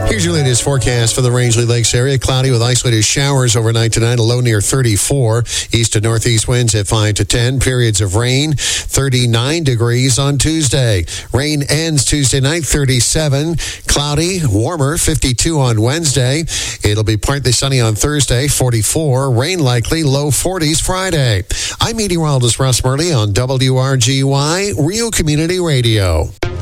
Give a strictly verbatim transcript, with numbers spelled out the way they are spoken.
Here's your latest forecast for the Rangeley Lakes area. Cloudy with isolated showers overnight tonight, a low near thirty-four. East to northeast winds at five to ten. Periods of rain, thirty-nine degrees on Tuesday. Rain ends Tuesday night, thirty-seven. Cloudy, warmer, fifty-two on Wednesday. It'll be partly sunny on Thursday, forty-four. Rain likely, low forties Friday. I'm meteorologist Russ Murley on W R G Y, Real Community Radio.